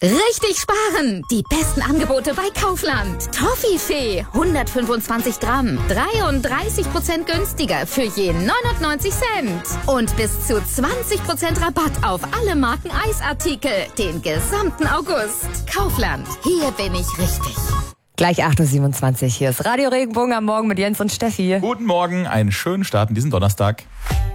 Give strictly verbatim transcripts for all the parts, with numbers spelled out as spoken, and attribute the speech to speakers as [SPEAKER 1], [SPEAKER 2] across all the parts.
[SPEAKER 1] Richtig sparen! Die besten Angebote bei Kaufland. Toffifee, hundertfünfundzwanzig Gramm, dreiunddreißig Prozent günstiger für je neunundneunzig Cent. Und bis zu zwanzig Prozent Rabatt auf alle Marken Eisartikel, den gesamten August. Kaufland, hier bin ich richtig.
[SPEAKER 2] Gleich acht Uhr siebenundzwanzig, hier ist Radio Regenbogen am Morgen mit Jens und Steffi.
[SPEAKER 3] Guten Morgen, einen schönen Start in diesen Donnerstag.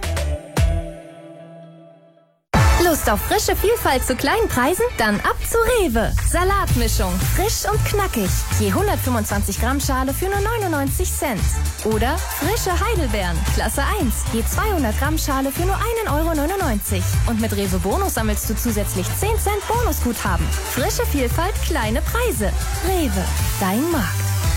[SPEAKER 4] Lust auf frische Vielfalt zu kleinen Preisen? Dann ab zu Rewe. Salatmischung, frisch und knackig. Je hundertfünfundzwanzig Gramm Schale für nur neunundneunzig Cent. Oder frische Heidelbeeren, Klasse eins. Je zweihundert Gramm Schale für nur ein Euro neunundneunzig. Und mit Rewe Bonus sammelst du zusätzlich zehn Cent Bonusguthaben. Frische Vielfalt, kleine Preise. Rewe, dein Markt.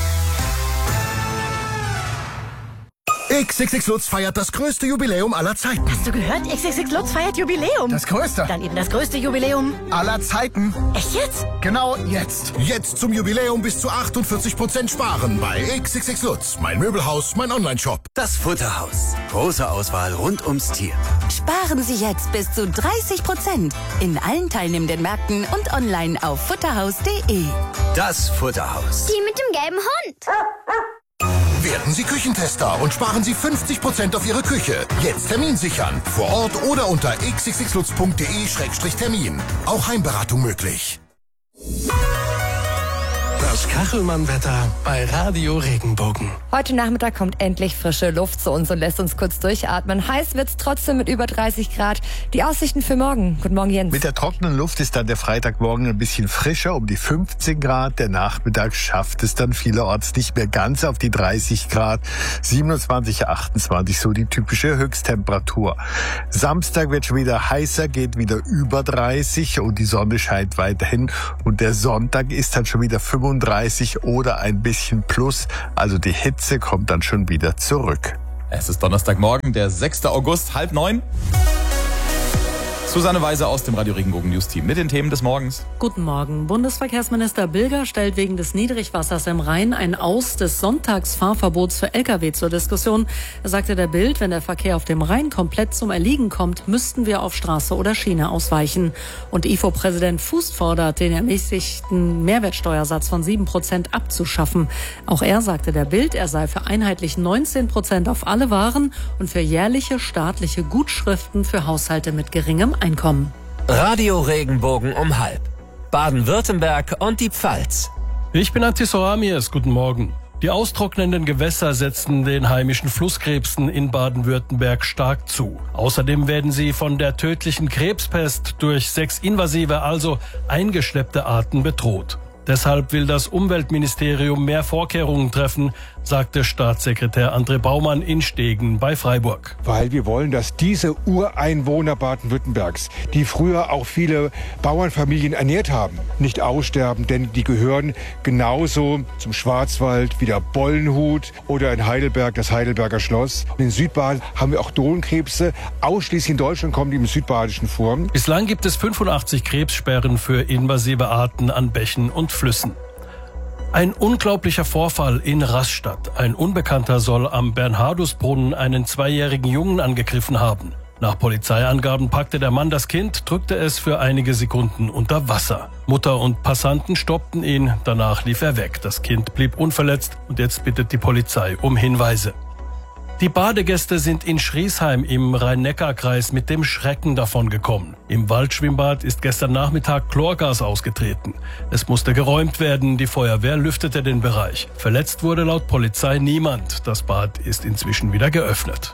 [SPEAKER 5] X X X Lutz feiert das größte Jubiläum aller Zeiten.
[SPEAKER 6] Hast du gehört? X X X Lutz feiert Jubiläum.
[SPEAKER 5] Das größte.
[SPEAKER 6] Dann eben das größte Jubiläum
[SPEAKER 5] aller Zeiten.
[SPEAKER 6] Echt jetzt?
[SPEAKER 5] Genau jetzt. Jetzt zum Jubiläum bis zu achtundvierzig Prozent sparen bei X X X Lutz. Mein Möbelhaus, mein Online-Shop.
[SPEAKER 7] Das Futterhaus. Große Auswahl rund ums Tier.
[SPEAKER 8] Sparen Sie jetzt bis zu dreißig Prozent in allen teilnehmenden Märkten und online auf futterhaus punkt de.
[SPEAKER 7] Das Futterhaus.
[SPEAKER 9] Die mit dem gelben Hund.
[SPEAKER 5] Werden Sie Küchentester und sparen Sie fünfzig Prozent auf Ihre Küche. Jetzt Termin sichern. Vor Ort oder unter x x x lutz punkt de Schrägstrich Termin. Auch Heimberatung möglich.
[SPEAKER 10] Das Kachelmann-Wetter bei Radio Regenbogen.
[SPEAKER 2] Heute Nachmittag kommt endlich frische Luft zu uns und lässt uns kurz durchatmen. Heiß wird's trotzdem mit über dreißig Grad. Die Aussichten für morgen. Guten Morgen, Jens.
[SPEAKER 11] Mit der trockenen Luft ist dann der Freitagmorgen ein bisschen frischer, um die fünfzehn Grad. Der Nachmittag schafft es dann vielerorts nicht mehr ganz auf die dreißig Grad. siebenundzwanzig, achtundzwanzig, so die typische Höchsttemperatur. Samstag wird schon wieder heißer, geht wieder über dreißig und die Sonne scheint weiterhin. Und der Sonntag ist dann schon wieder fünfunddreißig oder ein bisschen plus. Also die Hitze kommt dann schon wieder zurück.
[SPEAKER 3] Es ist Donnerstagmorgen, der sechster August, halb neun. Susanne Weiser aus dem Radio Regenbogen News Team mit den Themen des Morgens.
[SPEAKER 12] Guten Morgen. Bundesverkehrsminister Bilger stellt wegen des Niedrigwassers im Rhein ein Aus des Sonntagsfahrverbots für L K W zur Diskussion. Er sagte der Bild, wenn der Verkehr auf dem Rhein komplett zum Erliegen kommt, müssten wir auf Straße oder Schiene ausweichen. Und I F O-Präsident Fuß fordert, den ermäßigten Mehrwertsteuersatz von sieben Prozent abzuschaffen. Auch er sagte der Bild, er sei für einheitlich neunzehn Prozent auf alle Waren und für jährliche staatliche Gutschriften für Haushalte mit geringem Einkommen.
[SPEAKER 13] Radio Regenbogen um halb. Baden-Württemberg und die Pfalz.
[SPEAKER 10] Ich bin Antis Oramies. Guten Morgen. Die austrocknenden Gewässer setzen den heimischen Flusskrebsen in Baden-Württemberg stark zu. Außerdem werden sie von der tödlichen Krebspest durch sechs invasive, also eingeschleppte Arten bedroht. Deshalb will das Umweltministerium mehr Vorkehrungen treffen, sagte Staatssekretär André Baumann in Stegen bei Freiburg.
[SPEAKER 14] Weil wir wollen, dass diese Ureinwohner Baden-Württembergs, die früher auch viele Bauernfamilien ernährt haben, nicht aussterben, denn die gehören genauso zum Schwarzwald wie der Bollenhut oder in Heidelberg das Heidelberger Schloss. Und in Südbaden haben wir auch Dohlenkrebse. Ausschließlich in Deutschland kommen die im Südbadischen vor.
[SPEAKER 10] Bislang gibt es fünfundachtzig Krebssperren für invasive Arten an Bächen und Flüssen. Ein unglaublicher Vorfall in Rastatt. Ein Unbekannter soll am Bernhardusbrunnen einen zweijährigen Jungen angegriffen haben. Nach Polizeiangaben packte der Mann das Kind, drückte es für einige Sekunden unter Wasser. Mutter und Passanten stoppten ihn, danach lief er weg. Das Kind blieb unverletzt und jetzt bittet die Polizei um Hinweise. Die Badegäste sind in Schriesheim im Rhein-Neckar-Kreis mit dem Schrecken davongekommen. Im Waldschwimmbad ist gestern Nachmittag Chlorgas ausgetreten. Es musste geräumt werden, die Feuerwehr lüftete den Bereich. Verletzt wurde laut Polizei niemand. Das Bad ist inzwischen wieder geöffnet.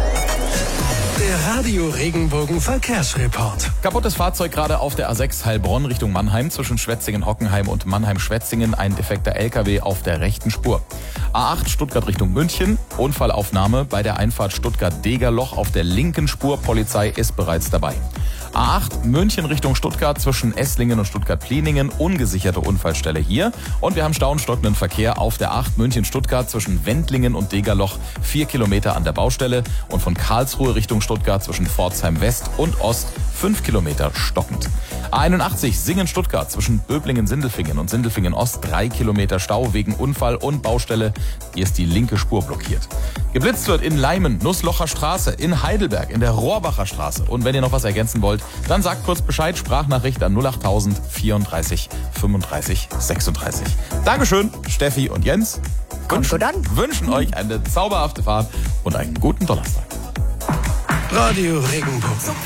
[SPEAKER 10] Der Radio Regenbogen Verkehrsreport.
[SPEAKER 3] Kaputtes Fahrzeug gerade auf der A sechs Heilbronn Richtung Mannheim zwischen Schwetzingen-Hockenheim und Mannheim-Schwetzingen. Ein defekter L K W auf der rechten Spur. A acht Stuttgart Richtung München. Unfallaufnahme bei der Einfahrt Stuttgart-Degerloch auf der linken Spur. Polizei ist bereits dabei. A acht München Richtung Stuttgart zwischen Esslingen und Stuttgart-Plieningen. Ungesicherte Unfallstelle hier. Und wir haben stauenstockenden Verkehr auf der acht München-Stuttgart zwischen Wendlingen und Degerloch. Vier Kilometer an der Baustelle. Und von Karlsruhe Richtung Stuttgart zwischen Pforzheim West und Ost. Fünf Kilometer stockend. A einundachtzig Singen-Stuttgart zwischen Böblingen-Sindelfingen und Sindelfingen-Ost. Drei Kilometer Stau wegen Unfall und Baustelle. Hier ist die linke Spur blockiert. Geblitzt wird in Leimen, Nusslocher Straße, in Heidelberg, in der Rohrbacher Straße. Und wenn ihr noch was ergänzen wollt, dann sagt kurz Bescheid. Sprachnachricht an null acht tausend vierunddreißig fünfunddreißig sechsunddreißig. Dankeschön, Steffi und Jens.
[SPEAKER 2] Kommt gut an.
[SPEAKER 3] Wünschen euch eine zauberhafte Fahrt und einen guten Donnerstag.
[SPEAKER 7] Radio Regenbogen.